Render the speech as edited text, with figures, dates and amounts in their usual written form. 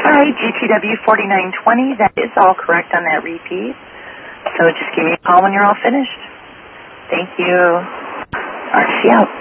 All right, GTW 4920, that is all correct on that repeat. So just give me a call when you're all finished. Thank you. RC out.